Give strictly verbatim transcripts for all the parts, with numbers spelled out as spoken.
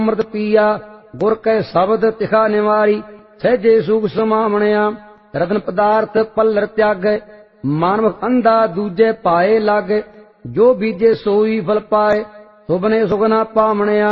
ਅੰਮ੍ਰਿਤ ਪੀਆ ਗੁਰ ਕੈ ਸ਼ਬਦ ਤਿਖਾ ਨਿਵਾਰੀ ਸਹਿਜੇ ਸੁਖ ਸਮਾਵਣਿਆ ਰਤਨ ਪਦਾਰਥ ਪੱਲਰ ਤਿਆਗੈ ਮਾਨਵ ਅੰਧਾ ਦੂਜੇ ਪਾਏ ਲਾਗੇ ਜੋ ਬੀਜੇ ਸੋਈ ਫਲ ਪਾਏ ਸੁਬਨੇ ਸੁਗਨਾ ਪਾਵਣਿਆ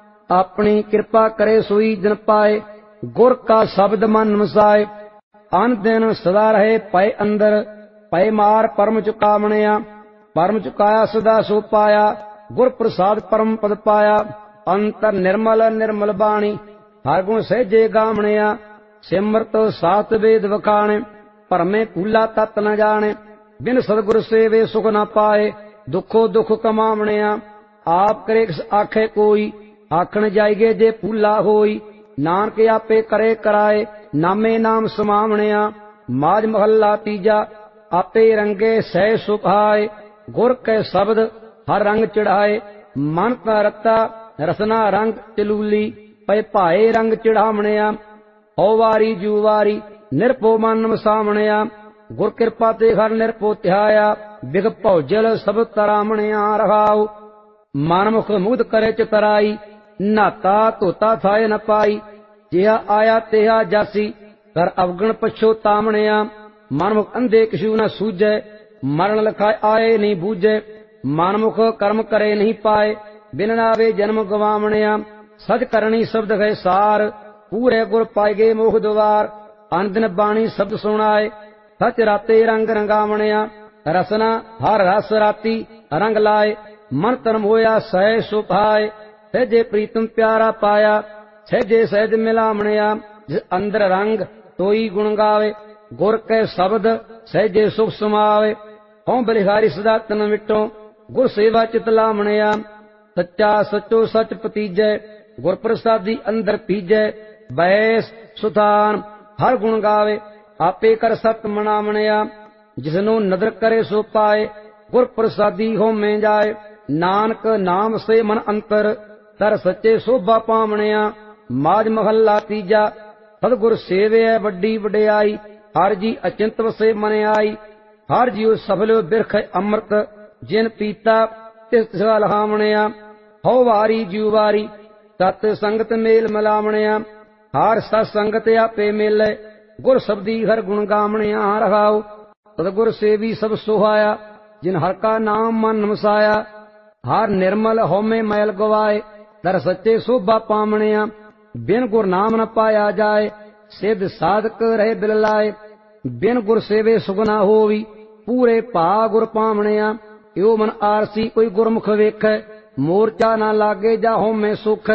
ਆਪਣੀ ਕਿਰਪਾ ਕਰੇ ਸੋਈ ਜਨ ਪਾਏ ਗੁਰ ਕਾ ਸ਼ਬਦ ਮਨ ਵਸਾਏ ਅਨ ਦਿਨ ਸਦਾ ਰਹੇ ਪਏ ਅੰਦਰ ਪਏ ਮਾਰ ਪਰਮ ਚੁਕਾਵਣਿਆ ਪਰਮ ਚੁਕਾਇਆ ਸਦਾ ਸੋ ਪਾਇਆ ਗੁਰ ਪ੍ਰਸਾਦ ਪਰਮ ਪਦ ਪਾਇਆ ਅੰਤਰ ਨਿਰਮਲ ਨਿਰਮਲ ਬਾਣੀ ਹਰ ਗੁਣ ਸਹਿਜੇ ਗਾਵਣਿਆ ਸਿਮਰਤ ਸਾਤ ਵੇਦ ਵਖਾਣੇ ਭਰਮੇ ਭੂਲਾ ਤਤ ਨ ਜਾਣੇ ਬਿਨ ਸਤਿਗੁਰ ਸੇਵੇ ਸੁਖ ਨ ਪਾਏ ਦੁਖੋ ਦੁਖ ਕਮਾਵਣਿਆ ਆਪ ਕਰੇ ਆਖੇ ਕੋਈ ਆਖਣ ਜਾਈਏ ਜੇ ਭੂਲਾ ਹੋਈ ਨਾਨਕ ਆਪੇ ਕਰੇ ਕਰਾਏ ਨਾਮੇ ਨਾਮ ਸਮਾਵਣਿਆ ਮਾਜ ਮਹੱਲਾ ਤੀਜਾ ਆਪੇ ਰੰਗੇ ਸਹਿ ਸੁਭਾਏ ਗੁਰ ਕੈ ਸ਼ਬਦ ਹਰ ਰੰਗ ਚੜਾਏ ਮਨ ਕਾ ਰਤਾ ਰਸਨਾ ਰੰਗ ਚਲੂਲੀ ਪਏ ਭਾਏ ਰੰਗ ਚੜਾਵਣਿਆ ਹੋ ਵਾਰੀ ਜੂ ਵਾਰੀ ਨਿਰਭਉ ਮਨ ਵਸਾਵਣਿਆ ਗੁਰ ਕਿਰਪਾ ਤੇ ਹਰ ਨਿਰਭਉ ਧਿਆਇਆ ਬਿਗ ਭੌਜਲ ਸਭ ਤਰਾਮਣਿਆ ਰਹਾਉ ਮਨਮੁਖ ਮੁਕਤ ਕਰੇ ਚਤਰਾਈ ਨਾਤਾ ਧੋਤਾ ਥਾਏ ਨ ਪਾਈ ਜਿਹਾ ਆਇਆ ਤਿਹਾ ਜਾਸੀ ਕਰ ਅਵਗਣ ਪਛੋਤਾਵਣਿਆ ਮਨਮੁਖ ਅੰਧੇ ਕਿਛੂ ਨ ਸੂਝੈ ਮਰਨ ਲਖਾਏ ਆਏ ਨਹੀਂ ਬੂਝੈ ਮਨਮੁਖ ਕਰਮ ਕਰੇ ਨਹੀਂ ਪਾਏ ਬਿਨ ਨਾਵੇ ਜਨਮ ਗਵਾਵਣਿਆ ਸਜ ਕਰਨੀ ਸ਼ਬਦ ਹੈ ਸਾਰ ਪੂਰੇ ਗੁਰ ਪਾਏਗੇ ਮੋਖ ਦੁਆਰ ਅਨ ਦਿਨ ਬਾਣੀ ਸ਼ਬਦ ਸੁਣਾਏ ਸਚ ਰਾਤੇ ਰੰਗ ਰੰਗਾਵਣਿਆ ਰਸਨਾ ਹਰ ਰਸ ਰਾਤੀ ਰੰਗ ਲਾਏ ਮਨ ਧਰਮ ਹੋਇਆ ਸਹਿ ਸੁਭਾਏ ਸਹਿਜੇ ਪ੍ਰੀਤਮ ਪਿਆਰਾ ਪਾਇਆ ਸਹਿਜੇ ਸਹਿਜ ਮਿਲਾਵਣਿਆ ਜਿਸ ਅੰਦਰ ਰੰਗ ਤੋਈ ਗੁਣ ਗਾਵੇ ਗੁਰ ਕੈ ਸ਼ਬਦ ਸਹਿਜੇ ਸੁਖ ਸਮਾਵੇ ਹਉ ਬਲਿਹਾਰੀ ਸਦਾ ਤਨ ਵਿਟੋ ਗੁਰ ਸੇਵਾ ਚਿਤ ਲਾਵਣਿਆ ਸੱਚਾ ਸਚੋ ਸਚ ਪਤੀਜੈ ਗੁਰ ਪ੍ਰਸਾਦੀ ਅੰਦਰ ਪੀਜੈ ਬੈਸ ਸੁਧਾਨ ਹਰ ਗੁਣ ਗਾਵੇ ਆਪੇ ਕਰ ਸਤ ਮਨਾਵਣਿਆ ਜਿਸਨੂੰ ਨਦਰ ਕਰੇ ਸੋ ਪਾਏ ਗੁਰ ਪ੍ਰਸਾਦੀ ਹੋਮੇ ਜਾਏ ਨਾਨਕ ਨਾਮ ਸੇ ਮਨ ਅੰਤਰ ਤਰ ਸੱਚੇ ਸੋਭਾ ਪਾਵਣਿਆ ਮਾਜ ਮਹੱਲਾ ਤੀਜਾ ਸਤਿਗੁਰ ਸੇਵਿਐ ਵੱਡੀ ਵਡਿਆਈ ਹਰ ਜੀ ਅਚਿੰਤ ਵਸੇ ਮਨ ਆਈ ਹਰ ਜੀਉ ਸਫਲ ਬਿਰਖ ਅੰਮ੍ਰਿਤ ਜਿਨ ਪੀਤਾ ਤਿਸ ਤਿਸਾ ਲਹਾਵਣਿਆ ਹੋ ਵਾਰੀ ਜੀਉ ਵਾਰੀ ਸਤ ਸੰਗਤ ਮੇਲ ਮਲਾਵਣਿਆ ਹਰ ਸਤ ਸੰਗਤ ਆਪੇ ਮੇਲੇ ਗੁਰ ਸਬਦੀ ਹਰ ਗੁਣ ਗਾਵਣਿਆ ਰਹਾਉ ਸਤਿਗੁਰ ਸੇਵੀ ਸਭ ਸੁਹਾਇਆ ਜਿਨ ਹਰ ਕਾ ਨਾਮ ਮਨ ਵਸਾਇਆ ਹਰ ਨਿਰਮਲ ਹਉਮੈ ਮੈਲ ਗਵਾਏ ਦਰ ਸੱਚੇ ਸੋਭਾ ਪਾਵਣਿਆ ਬਿਨ ਗੁਰ ਨਾਮ ਨ ਪਾਇਆ ਜਾਏ ਸਿੱਧ ਸਾਧਕ ਰਹੇ ਬਿਲ ਲਾਏ ਬਿਨ ਗੁਰ ਸੇਵੇ ਸੁਗਨਾ ਹੋਵੀ ਪੂਰੇ ਭਾ ਗੁਰ ਪਾਵਣਿਆ ਇਉ ਮਨ ਆਰਸੀ ਕੋਈ ਗੁਰਮੁਖ ਵੇਖੈ ਮੋਰਚਾ ਨਾ ਲਾਗੇ ਜਾ ਹਉਮੈ ਸੁਖ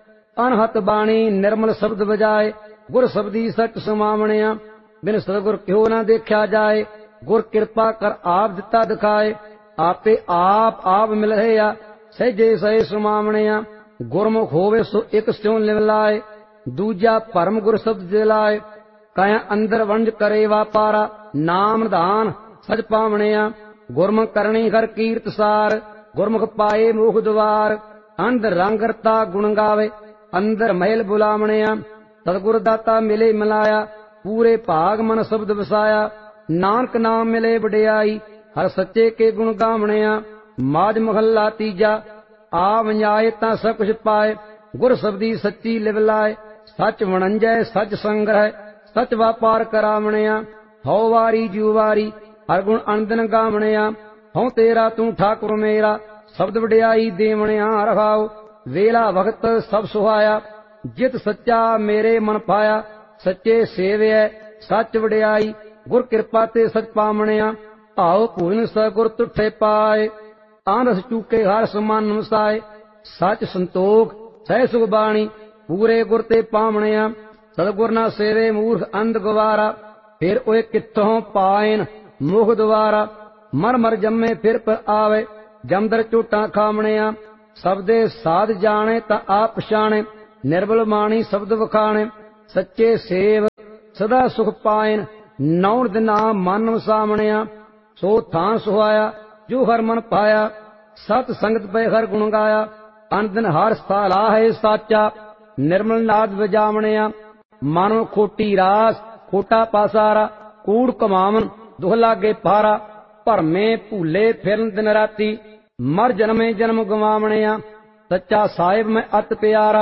ਅਨਹਤ ਬਾਣੀ ਨਿਰਮਲ ਸ਼ਬਦ ਵਜਾਏ ਗੁਰ ਸਬਦੀ ਸਚ ਸਮਾਵਣਿਆ ਬਿਨ ਸਤਿਗੁਰ ਕਿਉ ਨਾ ਦੇਖਿਆ ਜਾਏ ਗੁਰ ਕਿਰਪਾ ਕਰ ਆਪ ਦਿੱਤਾ ਦਿਖਾਏ ਆਪੇ ਆਪ ਆਪ ਮਿਲ ਰਿਹਾ ਸਹਿਜੇ ਸਹਿ ਸਮਾਵਣਿਆ ਗੁਰਮੁਖ ਹੋਵੇ ਸੋ ਇੱਕ ਸਿਉ ਲਿਵ ਲਾਏ ਦੂਜਾ ਭਰਮ ਗੁਰ ਸ਼ਬਦ ਦਿਲਾਏ ਕਾਇਆ ਅੰਦਰ ਵੰਜ ਕਰੇ ਵਾਪਾਰਾ ਨਾਮ ਨਿਧਾਨ ਸਚ ਪਾਵਣਿਆ ਗੁਰਮੁਖ ਕਰਨੀ ਹਰ ਕੀਰਤ ਸਾਰ ਗੁਰਮੁਖ ਪਾਏ ਮੋਖ ਦੁਆਰ ਅੰਦਰ ਰੰਗ ਰਤਾ ਗੁਣ ਗਾਵੇ ਅੰਦਰ ਮਹਿਲ ਬੁਲਾਵਣਿਆ ਸਤਿਗੁਰ ਦਾਤਾ ਮਿਲੇ ਮਿਲਾਇਆ ਪੂਰੇ ਭਾਗ ਮਨ ਸ਼ਬਦ ਵਸਾਇਆ ਨਾਨਕ ਨਾਮ ਮਿਲੇ ਵਡਿਆਈ ਹਰ ਸੱਚੇ ਕੇ ਗੁਣ ਗਾਵਣਿਆ ਮਾਜ ਮਹੱਲਾ ਤੀਜਾ ਆ ਵੰਜਾਏ ਤਾਂ ਸਭ ਕੁਛ ਪਾਏ ਗੁਰ ਸਬਦੀ ਸੱਚੀ ਲਿਵ ਲਾਏ ਸੱਚ ਵਣੰਜੈ ਸੱਚ ਸੰਗ੍ਰਹਿ ਸੱਚ ਵਾਪਾਰ ਕਰਾਵਣਿਆ ਹਉ ਵਾਰੀ ਜੂ ਵਾਰੀ ਹਰ ਗੁਣ ਅਨੰਦਨ ਗਾਵਣਿਆ ਹਉ ਤੇਰਾ ਤੂੰ ਠਾਕੁਰ ਮੇਰਾ ਸ਼ਬਦ ਵਡਿਆਈ ਦੇਵਣਿਆ ਰਹਾਉ ਵੇਲਾ ਵਕਤ ਸਭ ਸੁਹਾਇਆ ਜਿਤ ਸੱਚਾ ਮੇਰੇ ਮਨ ਪਾਇਆ ਸੱਚੇ ਸੇਵਿਐ ਸੱਚ ਵਡਿਆਈ ਗੁਰ ਕਿਰਪਾ ਤੇ ਸਚ ਪਾਵਣਿਆ ਆਓ ਭੂਨ ਸਗੁਰ ਤੁਠੇ ਪਾਏ ਆਨਸ ਚੂਕੇ ਹਰ ਸਮਾਨ ਵਸਾਏ ਸੱਚ ਸੰਤੋਖ ਸਹਿ ਸੁਖ ਬਾਣੀ ਪੂਰੇ ਗੁਰ ਤੇ ਪਾਵਣਿਆ ਸਤਿਗੁਰ ਨਾ ਸੇਵੇ ਮੂਰਖ ਅੰਧ ਗਵਾਰਾ ਫਿਰ ਓਏ ਕਿੱਥੋਂ ਪਾਇਨ ਮੁਖ ਦੁਆਰਾ ਮਰ ਮਰ ਜੰਮੇ ਫਿਰ ਪ ਆਵੇ ਜਮਦਰ ਝੂਟਾਂ ਖਾਵਣਿਆ ਸਬਦੇ ਸਾਧ ਜਾਣੇ ਤਾਂ ਆਪ ਪਛਾਣੇ ਨਿਰਬਲ ਮਾਣੀ ਸ਼ਬਦ ਵਖਾਣੇ ਸੱਚੇ ਸੇਵ ਸਦਾ ਸੁਖ ਪਾਇਨ ਨੌ ਦਿਨਾ ਮਨ ਵਸਾਵਣਿਆ ਸੋ ਥਾਂ ਸੁਹਾਇਆ ਜੋ ਹਰ ਮਨ ਪਾਇਆ ਸਤ ਸੰਗਤ ਪੈ ਹਰ ਗੁਣ ਗਾਇਆ ਅਨ ਦਿਨ ਹਰ ਸਥਾਲਾ ਹੈ ਸਾਚਾ ਨਿਰਮਲ ਨਾਦ ਵਜਾਵਣਿਆ ਮਨੋ ਖੋਟੀ ਰਾਸ ਖੋਟਾ ਪਾਸਾਰਾ ਕੂੜ ਕਮਾਵਨ ਦੁਖ ਲਾਗੇ ਪਾਰਾ ਭਰਮੇ ਭੂਲੇ ਫਿਰਨ ਦਿਨ ਰਾਤੀ ਮਰ ਜਨਮੇ ਜਨਮ ਗਵਾਵਣਿਆ ਸੱਚਾ ਸਾਹਿਬ ਮੈਂ ਅਤ ਪਿਆਰਾ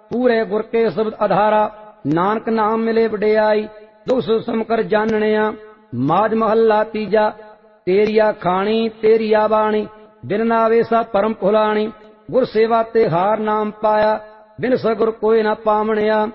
ਪੂਰੇ ਗੁਰ ਕੇ ਸ਼ਬਦ ਆਧਾਰਾ। ਨਾਨਕ ਨਾਮ ਮਿਲੇ ਵਡਿਆਈ, ਦੁਖ ਸੁਖ ਸਮਕਰ ਜਾਣਿਆ। ਮਾਝ ਮਹੱਲਾ ਤੀਜਾ। ਤੇਰੀਆ ਖਾਣੀ ਤੇਰੀਆ ਬਾਣੀ, ਬਿਨ ਨਾਵੇ ਸਾ ਪਰਮ ਭੁਲਾਣੀ। ਗੁਰ ਸੇਵਾ ਤੇ ਹਾਰ ਨਾਮ ਪਾਇਆ, ਬਿਨ ਸਗੁਰ ਕੋਈ ਨਾ ਪਾਵਣਿਆ।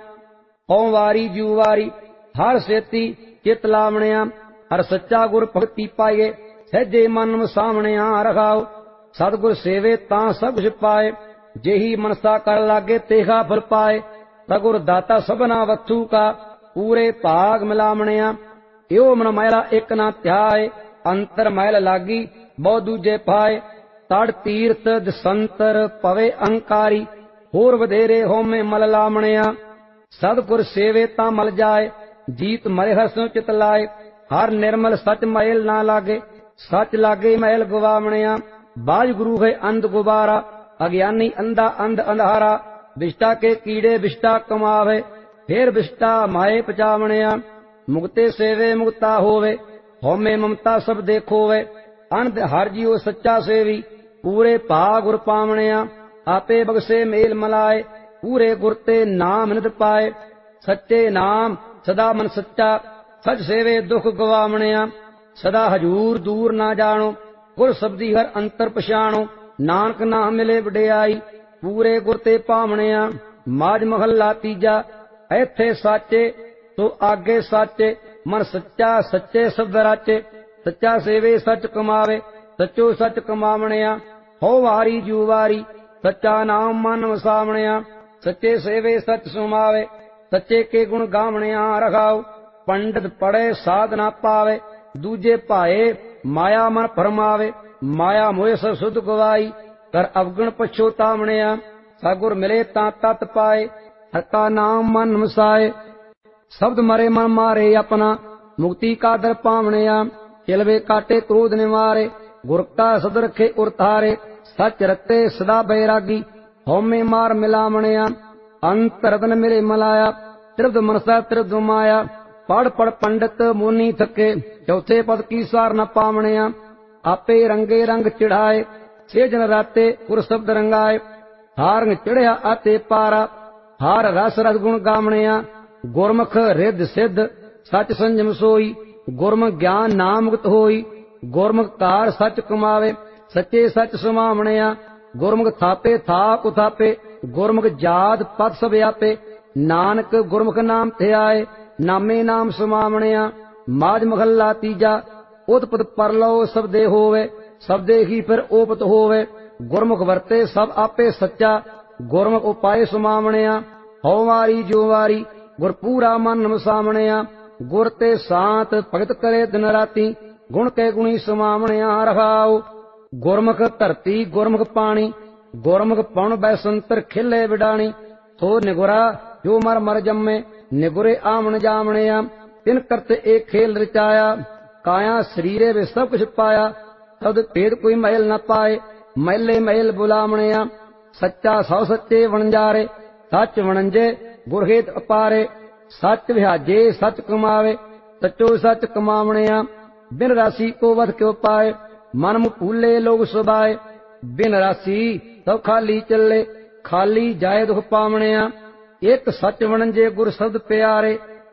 ਹਉ ਵਾਰੀ ਜੂ ਵਾਰੀ, ਹਰ ਸੇਤੀ ਚਿਤ ਲਾਵਣਿਆ। ਹਰ ਸੱਚਾ ਗੁਰ ਭਗਤੀ ਪਾਈਏ, ਸਹਿਜੇ ਮਨ ਵਸਾਵਣਿਆ। ਰਖਾਓ ਸਤਿਗੁਰ ਸੇਵੇ ਤਾਂ ਸਭ ਕੁਛ ਪਾਏ, ਜਿਹੀ ਮਨਸਾ ਕਰ ਲਾਗੇ ਤੇਹਾ ਫਲ ਪਾਏ। ਸਗੁਰ ਦਾਤਾ ਸਭਨਾ ਵਸਤੂ ਕਾ, ਪੂਰੇ ਭਾਗ ਮਿਲਾਵਣਿਆ। ਇਹੋ ਮਨ ਮੈਲਾ ਇੱਕ ਨਾ ਧਿਆਏ, ਅੰਤਰ ਮੈਲ ਲਾਗੀ ਬਹੁ ਦੂਜੇ ਪਾਏ। ਤੜ ਤੀਰਥ ਦਸੰਤਰ ਪਵੇ ਅਹੰਕਾਰੀ, ਹੋਰ ਵਧੇਰੇ ਹੋਮੇ ਮਲ ਲਾਵਣਿਆ। ਸਤਿਗੁਰ ਸੇਵੇ ਤਾਂ ਮਲ ਜਾਏ, ਜੀਤ ਮਰੇ ਹਰਸੋਂ ਚਿਤ ਲਾਏ। ਹਰ ਨਿਰਮਲ ਸਚ ਮੈਲ ਨਾ ਲਾਗੇ, ਸਚ ਲਾਗੇ ਮੈਲ ਗਵਾਵਣਿਆ। ਬਾਜ ਗੁਰੂ ਹੈ ਅੰਧ ਗੁਬਾਰਾ, ਅਗਿਆਨੀ ਅੰਧਾ ਅੰਧ ਅੰਧਾਰਾ। ਵਿਸ਼ਟਾ ਕੇ ਕੀੜੇ ਵਿਸ਼ਟਾ ਕਮਾਵੇ, ਫੇਰ ਵਿਸ਼ਟਾ ਮਾਏ ਪਚਾਵਣਿਆ। ਮੁਕਤੇ ਸੇਵੇ ਮੁਕਤਾ ਹੋਵੇ, ਹਉਮੈ ਮਮਤਾ ਸਭ ਦੇਖੋਵੇ। ਅਨੰਦ ਹਰ ਜੀਉ ਸੱਚਾ ਸੇਵੀ, ਪੂਰੇ ਭਾਗ ਗੁਰ ਪਾਵਣਿਆ। ਆਪੇ ਬਖਸ਼ੇ ਮੇਲ ਮਲਾਏ, ਪੂਰੇ ਗੁਰ ਤੇ ਨਾਮ ਨਿਤ ਪਾਏ। ਸੱਚੇ ਨਾਮ ਸਦਾ ਮਨ ਸੱਚਾ, ਸਚ ਸੇਵੇ ਦੁਖ ਗਵਾਵਣਿਆ। ਸਦਾ ਹਜੂਰ ਦੂਰ ਨਾ ਜਾਣੋ, ਗੁਰ ਸਬਦੀ ਹਰ ਅੰਤਰ ਪਛਾਣੋ। ਨਾਨਕ ਨਾਮ ਮਿਲੇ ਵਡਿਆਈ, ਪੂਰੇ ਗੁਰ ਤੇ ਪਾਵਣਿਆ। ਮਾਝ ਮਹੱਲਾ ਤੀਜਾ। ਇੱਥੇ ਸਾਚੇ ਸੋ ਆਗੇ ਸਾਚੇ, ਮਨ ਸੱਚਾ ਸੱਚੇ ਸ਼ਬਦ ਰਾਚੇ। ਸੱਚਾ ਸੇਵੇ ਸਚ ਕਮਾਵੇ, ਸੱਚੋ ਸਚ ਕਮਾਵਣਿਆ। ਹਉ ਵਾਰੀ ਜੂ ਵਾਰੀ, ਸੱਚਾ ਨਾਮ ਮਨ ਵਸਾਵਣਿਆ। ਸੱਚੇ ਸੇਵੇ ਸਚ ਸੁਮਾਵੇ, ਸੱਚੇ ਕੇ ਗੁਣ ਗਾਵਣਿਆ। ਰਖਾਓ ਪੰਡਤ ਪੜੇ ਸਾਧ ਨਾ ਪਾਵੇ, ਦੂਜੇ ਭਾਏ ਮਾਇਆ ਮਨ ਫਰਮਾਵੇ। ਮਾਇਆ ਮੋਹ ਸਭ ਸੁਧ ਗਵਾਈ, ਕਰ ਅਵਗਣ ਪਛੋਤਾਵਣਿਆ। ਸਤਿਗੁਰ ਮਿਲੇ ਤਾਂ ਤਤ ਪਾਏ, ਹਰ ਕਾ ਨਾਮ ਮਨ ਵਸਾਏ। ਸ਼ਬਦ ਮਰੇ ਮਨ ਮਾਰੇ ਆਪਣਾ, ਮੁਕਤੀ ਕਾ ਦਰ ਪਾਵਣਿਆ। ਚਿਲਵੇ ਕਾਟੇ ਕ੍ਰੋਧ ਨਿਵਾਰੇ, ਗੁਰ ਕਾ ਸਦ ਰਖੇ ਉਰਤਾਰੇ। ਸਚ ਰਤੇ ਸਦਾ ਬੈਰਾਗੀ, ਹਉਮੈ ਮਾਰ ਮਿਲਾਵਣਿਆ। ਅੰਤ ਰਤਨ ਮਿਲੇ ਮਲਾਇਆ, ਤ੍ਰਿਪਤ ਮਨਸਾ ਤ੍ਰਿਪਤ ਮਾਇਆ। ਪੜ ਪੜ ਪੰਡਤ ਮੁਨੀ ਥਕੇ, ਚੌਥੇ ਪਦ ਕੀ ਸਾਰ ਨ ਪਾਵਣਿਆ। ਆਪੇ ਰੰਗੇ ਰੰਗ ਚੜਾਏ, ਸੇ ਜਨ ਰਾਤੇ ਗੁਰ ਸ਼ਬਦ ਰੰਗਾਏ। ਹਾਰ ਰੰਗ ਚੜਿਆ ਆਤੇ ਪਾਰਾ, ਹਾਰ ਰਸ ਰਸ ਗੁਣ ਗਾਵਣਿਆ। ਗੁਰਮੁਖ ਰਿੱਧ ਸਿੱਧ ਸਚ ਸੰਜਮ ਸੋਈ, ਗੁਰਮੁਖ ਗਿਆਨ ਨਾਮ ਮੁਕਤ ਹੋਈ। ਗੁਰਮੁਖ ਕਾਰ ਸਚ ਕਮਾਵੇ, ਸੱਚੇ ਸਚ ਸੁਮਾਵਣਿਆ। ਗੁਰਮੁਖ ਥਾਪੇ ਥਾਪ ਉਥਾਪੇ, ਗੁਰਮੁਖ ਜਾਤ ਪਤ ਸਭ ਆਪੇ। ਨਾਨਕ ਗੁਰਮੁਖ ਨਾਮ ਧਿਆਏ, ਨਾਮੇ ਨਾਮ ਸੁਮਾਵਣਿਆ। ਮਾਝ ਮਹੱਲਾ ਤੀਜਾ। ਉਤਪਤ ਪਰਲੋ ਸਬਦੇ ਹੋਵੇ, ਸਬਦੇ ਹੀ ਫਿਰ ਓਪਤ ਹੋਵੇ। ਗੁਰਮੁਖ ਵਰਤੇ ਸਭ ਆਪੇ ਸੱਚਾ, ਗੁਰਮੁਖ ਉਪਾਏ ਸੁਮਾਵਣਿਆ। ਹਉ ਵਾਰੀ ਜੋ ਵਾਰੀ, ਗੁਰ ਪੂਰਾ ਮਨ ਵਸਾਵਣਿਆ। ਗੁਰ ਤੇ ਸਾਤ ਭਗਤ ਕਰੇ ਦਿਨ ਰਾਤੀ, ਗੁਣ ਕੇ ਗੁਣੀ ਸੁਮਾਵਣਿਆ। ਰਖਾਓ ਗੁਰਮੁਖ ਧਰਤੀ ਗੁਰਮੁਖ ਪਾਣੀ, ਗੁਰਮੁਖ ਪਉਣ ਬੈਸੰਤਰ ਖਿਲੇ ਵਿਡਾਣੀ। ਸੋ ਨਿਗੁਰਾ ਜੋ ਮਰ ਮਰ ਜੰਮੇ, ਨਿਗੁਰੇ ਆਵਣ ਜਾਵਣਿਆ। ਤਿਨ ਕਰਤ ਏਕ ਖੇਲ ਰਚਾਇਆ, ਕਾਇਆ ਸਰੀਰੇ ਵਿੱਚ ਸਭ ਕੁਛ ਪਾਇਆ। ਤਦ ਭੇਦ ਕੋਈ ਮਹਿਲ ਨਾ ਪਾਏ, ਮਹਿਲੇ ਮਹਿਲ ਬੁਲਾਵਣਿਆ। ਸੱਚਾ ਸੌ ਸੱਚੇ ਵਣਜਾਰੇ, ਸੱਚ ਵਣੰਜੇ ਗੁਰ ਹੇਤ ਅਪਾਰੇ। ਸੱਚ ਵਿਹਾਜੇ ਸੱਚ ਕਮਾਵੇ, ਸੱਚੋ ਸੱਚ ਕਮਾਵਣਿਆ। ਬਿਨ ਰਾਸੀ ਕੋ ਵਧ ਕਿਉ ਪਾਏ, ਮਨ ਮੁ ਭੂਲੇ ਲੋਗ ਸੁਭਾਏ। ਬਿਨ ਰਾਸੀ ਸਭ ਖਾਲੀ ਚੱਲੇ, ਖਾਲੀ ਜਾਏ ਦੁਖ ਪਾਵਣਿਆ। ਇੱਕ ਸੱਚ ਵਣੰਜੇ ਗੁਰ ਸ਼ਬਦ ਪਿਆਰੇ,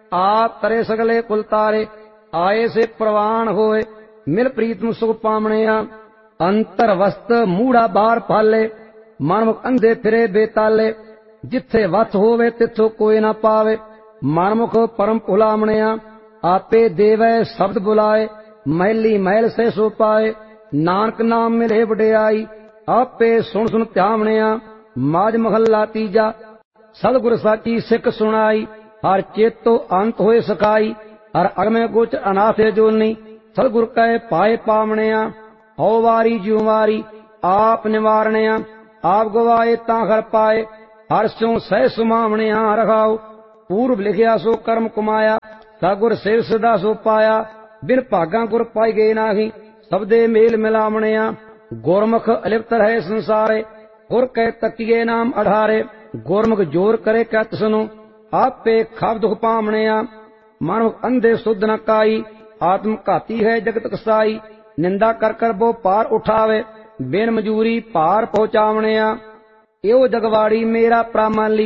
ਆਪ ਕਰੇ ਸਗਲੇ ਕੁਲ ਤਾਰੇ। ਆਏ ਸੇ ਪ੍ਰਵਾਨ ਹੋਏ, ਮਿਲ ਪ੍ਰੀਤਮ ਸੁਖ ਪਾਵਣਿਆ। ਅੰਤਰ ਵਸਤ ਮੂੜਾ ਬਾਹਰ ਪਾਲੇ, ਮਨ ਮੁਖ ਅੰਧੇ ਫਿਰੇ ਬੇਤਾਲੇ। ਜਿੱਥੇ ਵਸ ਹੋਵੇ ਤਿੱਥੋਂ ਕੋਈ ਨਾ ਪਾਵੇ, ਮਨਮੁਖ ਪਰਮ ਭੁਲਾਵਣਿਆ। ਆਪੇ ਦੇਵੈ ਸ਼ਬਦ ਬੁਲਾਏ, ਮਹਿਲੀ ਮਹਿਲ ਸੇ ਸੋ ਪਾਏ। ਨਾਨਕ ਨਾਮ ਮਿਲੇ ਵਡਿਆਈ, ਆਪੇ ਸੁਣ ਸੁਣ ਧਿਆਵਣਿਆ। ਮਾਝ ਮਹੱਲਾ ਤੀਜਾ। ਸਤਿਗੁਰ ਸਾਚੀ ਸਿੱਖ ਸੁਣਾਈ, ਹਰ ਚੇਤੋ ਅੰਤ ਹੋਏ ਸਕਾਈ। ਹਰ ਅਗਮੇ ਗੋਚ ਅਨਾਥੇ ਜੋਨੀ, ਸਤਿਗੁਰ ਕੈ ਪਾਏ ਪਾਵਣਿਆ। ਹਉ ਵਾਰੀ ਜਿਉ ਵਾਰੀ, ਆਪ ਨਿਵਾਰਣਿਆ। ਆਪ ਗਵਾਏ ਤਾਂ ਹਰ ਪਾਏ, ਹਰ ਸਿਉ ਸਹਿ ਸੁਮਾਵਣਿਆ। ਰਖਾਓ ਪੂਰਬ ਲਿਖਿਆ ਸੋ ਕਰਮ ਕਮਾਇਆ, ਸਤਿਗੁਰ ਸੇਵ ਸਦਾ ਸੋ ਪਾਇਆ। ਬਿਨ ਭਾਗਾ ਗੁਰ ਪਾਈ ਗਏ ਨਾਹੀ, ਸਬਦੇ ਮੇਲ ਮਿਲਾਵਣਿਆ। ਗੁਰਮੁਖ ਅਲਿਪਤ ਰਹੇ ਸੰਸਾਰੇ, ਗੁਰ ਕੈ ਤਕੀਏ ਨਾਮ ਅਢਾਰੇ। ਗੁਰਮੁਖ ਜੋਰ ਕਰੇ ਕੈ ਤਿਸਨੂੰ, ਆਪੇ ਖਬ ਦੁਖ ਪਾਵਣਿਆ। ਮਨੁਖ ਅੰਧੇ ਸੁਧ ਨ ਕਾਈ, ਆਤਮ ਘਾਤੀ ਹੈ ਜਗਤ ਕਸਾਈ। ਨਿੰਦਾ ਕਰ ਕਰ ਬੋ ਪਾਰ ਉਠਾਵੇ, ਬਿਨ ਮਜੂਰੀ ਪਾਰ ਪਹੁੰਚਾਵਣਿਆ। ਇਹੋ ਜਗਵਾੜੀ ਮੇਰਾ ਪ੍ਰਾਮਾਲੀ,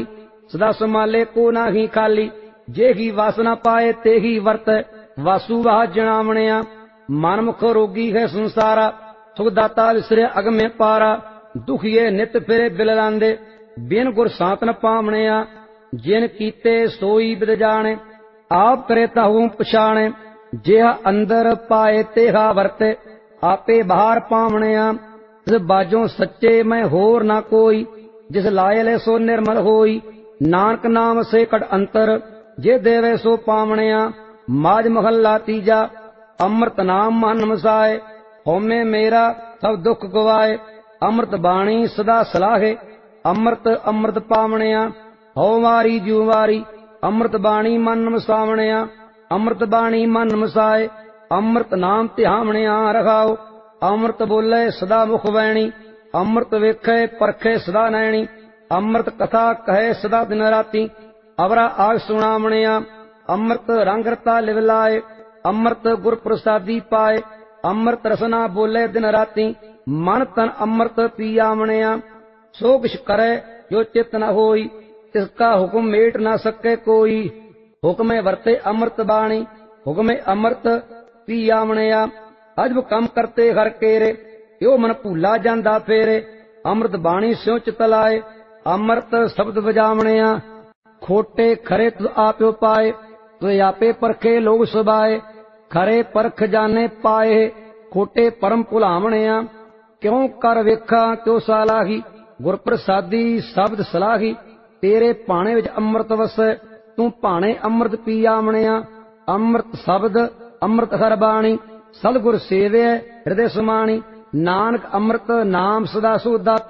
सदा संभाले को नाही खाली। जे ही वासना पाए ते ही वर्त वासु वाह जनावणिया। मनमुख रोगी है संसारा सुखदाता विसरे अग में पारा। दुखिए नित फिरे बिललांदे बिन गुर सातन पावणिया। जिन कीते सोई बिद जाने आप करे ताहू पछाणे। जेहा अंदर पाए तेहा वर्ते आपे बाहर पावणिया। जिस बाजों सच्चे मैं होर ना कोई जिस लायले सो निर्मल होई। नानक नाम से कट अंतर जे देवे सो पावणिया। माज महल्ला तीजा अमृत नाम मन मसाए। होमे मेरा सब दुख गवाए। अमृत बाणी सदा सलाहे अमृत अमृत पावणिया। हो वारी जू वारी अमृत बाणी मन मसावणिया। अमृत बाणी मन मसाए अमृत नाम ध्यावणिया रखाओ। अमृत बोले सदा मुख वैणी अमृत वेखे परखे सदा नैणी। अमृत कथा कहे सदा दिन राती अवरा आग सुनावणिया। अमृत रंग रता लिवलाए अमृत गुर प्रसादी पाए। अमृत रसना बोले दिन राती मन तन अमृत पियावणिया। सो किछ करे जो चित न होई तिसका हुक्म मेट न सके कोई। हुक्म वर्ते अमृत बाणी हुक्म अमृत पियावणिया। अजब कम करते हर केरे यो मन भूला जांदा फेरे। अमृत बाणी स्यों चित लाए अमृत शब्द बजावणिया। खोटे खरे तुद आप्यो पाए तुझे आपे परखे लोग सुबाए। खरे परख जाने पाए खोटे परम भुलावणिया। क्यों कर वेखा त्यो सालाही गुर प्रसादी शब्द सलाही। तेरे पाणे विच अमृत वसै तू भाणे अमृत पियावणिया। अमृत शब्द अमृत हर बाणी सतगुर सेवे हृदय समाणी। नानक अमृत नाम सदा सुदाता